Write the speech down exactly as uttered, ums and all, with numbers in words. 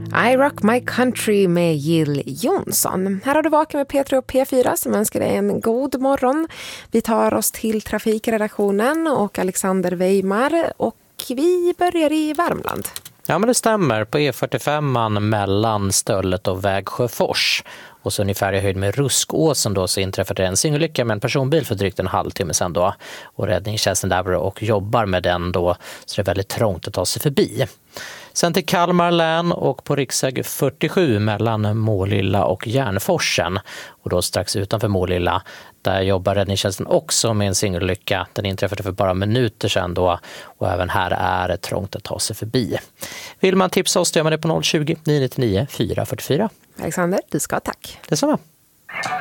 I Rock My Country med Jill Johnson. Här har du vakat med P tre och P fyra som önskar dig en god morgon. Vi tar oss till trafikredaktionen och Alexander Weimar och vi börjar i Värmland. Ja, men det stämmer. På E fyrtiofem mellan Stöllet och Vägsjöfors. Och så ungefär i höjd med Ruskåsen då så inträffade en singelolycka med en personbil för drygt en halvtimme sedan då. Och räddningstjänsten där och jobbar med den då så det är väldigt trångt att ta sig förbi. Sen till Kalmar län och på riksväg fyrtiosju mellan Målilla och Järnforsen. Och då strax utanför Målilla, där jobbar räddningstjänsten också med en singelolycka. Den inträffade för bara minuter sedan då och även här är det trångt att ta sig förbi. Vill man tipsa oss, gör man det på noll tjugo, nio nio nio, fyra fyra fyra. Alexander, du ska ha tack. Detsamma.